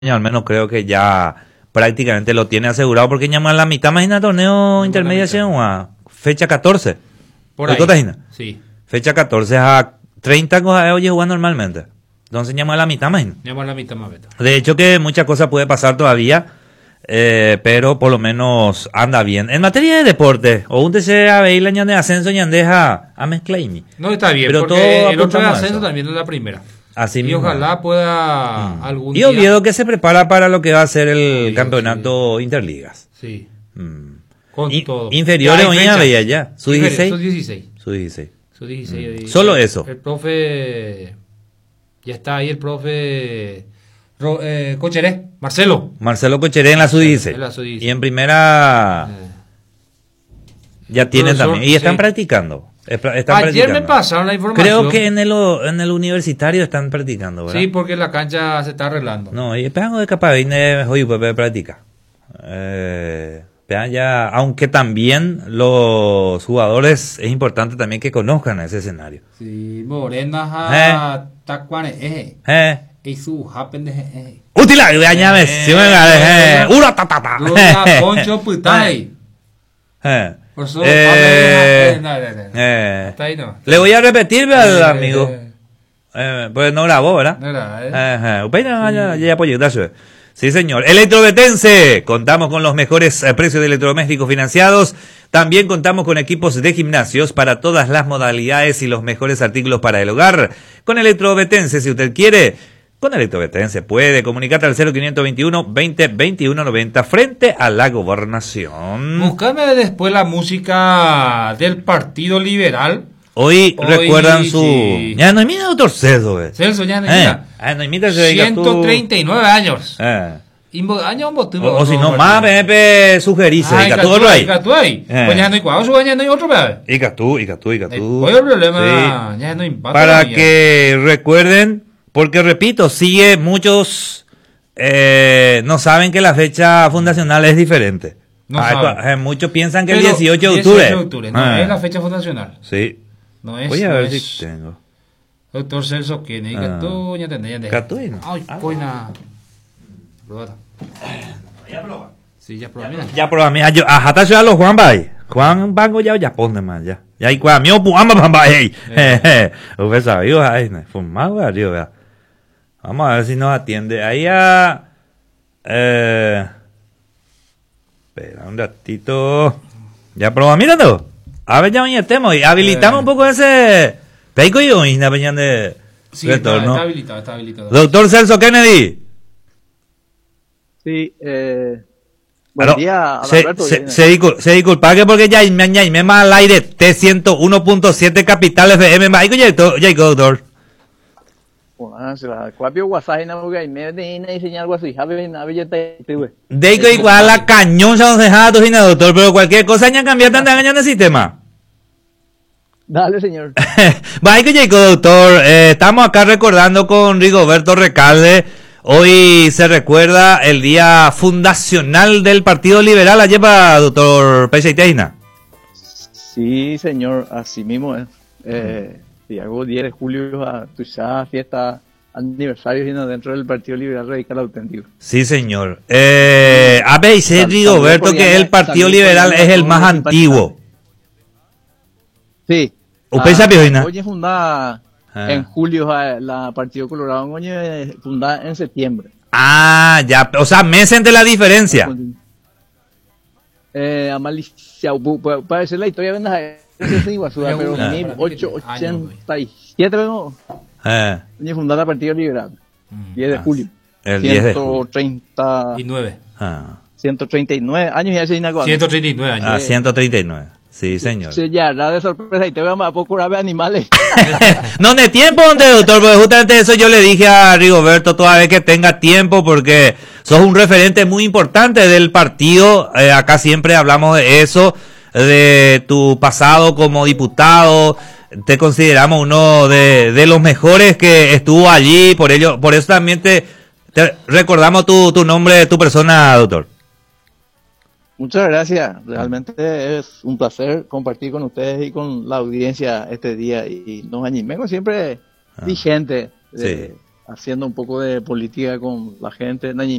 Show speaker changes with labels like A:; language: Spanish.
A: al menos creo que ya prácticamente lo tiene asegurado porque llaman la mitad más en el torneo intermediación a fecha 14.
B: Por ahí. Sí.
A: Fecha 14 a 30 cosas oye jugar normalmente. Entonces llama la mitad más.
B: Llama la mitad más beta.
A: De hecho que muchas cosas puede pasar todavía, pero por lo menos anda bien. En materia de deporte, o un desea veis la ñande de ascenso ñandeja a mezclaimi.
B: No está bien,
A: pero
B: porque
A: todo
B: el otro de
A: apuntamos a
B: ascenso
A: eso.
B: también es la primera.
A: Así
B: Y
A: mismo.
B: ojalá pueda algún
A: Y
B: día.
A: Oviedo que se prepara para lo que va a ser el
B: Oviedo,
A: campeonato Interligas.
B: Sí.
A: Mm.
B: Con todo.
A: Inferiores
B: Ya hay
A: hoy
B: fecha.
A: veía ya. Su 16.
B: Su 16.
A: Su 16.
B: Su 16.
A: Solo eso.
B: El profe. Ya está ahí el profe. Cocheré. Marcelo.
A: Marcelo Cocheré en la sub-16.
B: En la sub-16.
A: Y en primera ya tienen
B: Profesor,
A: también. Y están
B: sí.
A: practicando. Están
B: Ayer
A: practicando.
B: me pasaron la información.
A: Creo que en el universitario están practicando, ¿verdad?
B: Sí, porque la cancha se está arreglando.
A: No, y esperan de capaz viene hoy para practicar. Ya, aunque también los jugadores es importante también que conozcan ese escenario.
B: Sí, Morena Tacuane, y su happen de
A: Útil, añame, si me ura tatata.
B: Poncho Putay. Por eso, hasta ahí no.
A: Le voy a repetir al amigo. Pues no grabó, ¿verdad?
B: No era,
A: Ya apoyé, gracias. Sí, señor. Electrobetense. Contamos con los mejores precios de electrodomésticos financiados. También contamos con equipos de gimnasios para todas las modalidades y los mejores artículos para el hogar. Con Electrobetense, si usted quiere, con Electrobetense puede comunicarte al 0521 20 21 90 frente a la gobernación.
B: Buscame después la música del Partido Liberal.
A: Hoy recuerdan su...
B: sí.
A: Ya no imita doctor Celso,
B: Celso, ya no imita.
A: No imita ese
B: 139 años. Año
A: O si no, más, Pepe, sugerís. Y tú otro ahí.
B: Pues ya no hay cuadro, ya no hay otro, ¿verdad?
A: Y tú.
B: ¿Cuál es el problema? Ya no impacta.
A: Para que recuerden, porque repito, sigue muchos... no saben que la fecha fundacional es diferente.
B: No saben.
A: Muchos piensan que
B: Pero
A: el 18 de octubre.
B: 18 de octubre, no es la fecha fundacional.
A: Sí.
B: No es.
A: Voy a
B: no
A: ver
B: es.
A: si tengo.
B: Doctor Celso Kennedy, Catuña, tendría de.
A: Catuña.
B: Ay, coina. Probada. Ya probó. Sí, ya probó. Mira.
A: Ya probó. Mira, yo, hasta yo a los Juan Bay. Juan Bango ya pone más ya. Ya hay cuá, mío puamba pamba hey. Usted sabe, ay, fumado, Dios, vea. Vamos a ver si nos atiende. Ahí a espera un ratito. Ya probó, míralo. A ver, ya estemos y habilitamos un poco ese peico y una peña de
B: Sí,
A: retorno.
B: está habilitado.
A: Doctor Celso Kennedy.
C: Sí, buen día, Alberto.
A: Se disculpa que porque ya me mal al aire T101.7 Capital FM. Ya, doctor.
C: Bueno, se la cuapio WhatsApp na porque me de enseñar algo así.
A: De igual la cañón ya no se deja doctor, pero cualquier cosa ya cambiar tanta cañón de sistema.
C: Dale, señor.
A: Va, que llegó, doctor. Estamos acá recordando con Rigoberto Recalde. Hoy se recuerda el día fundacional del Partido Liberal. Allá para doctor Peixeiteina.
C: Sí, señor, así mismo es. Si hago 10 de julio a tu fiesta aniversario sino dentro del Partido Liberal Radical Auténtico.
A: Sí, señor. A ver, dice Rigoberto que el Partido Liberal es el más antiguo.
C: Sí.
A: ¿Usted sabe,
C: Hoy es fundada en julio, la Partido Colorado. Hoy es fundada en septiembre.
A: Ah, ya, o sea, meses entre la diferencia.
C: Malicia, puede ser la historia de pero en 1887 ¿no? Hoy fundada la Partido Liberal. 10 de julio.
A: El 10 de julio.
C: 139 años ya se inauguró.
B: 139 años.
A: 139. Sí, señor.
C: Sí, ya, nada de sorpresa. Y te voy a poco grave animales.
A: No, de tiempo, doctor, porque justamente eso yo le dije a Rigoberto toda vez que tenga tiempo, porque sos un referente muy importante del partido. Acá siempre hablamos de eso, de tu pasado como diputado. Te consideramos uno de los mejores que estuvo allí, por eso también te recordamos tu nombre, tu persona, doctor.
C: Muchas gracias, realmente es un placer compartir con ustedes y con la audiencia este día y nos animemos siempre vigente haciendo un poco de política con la gente.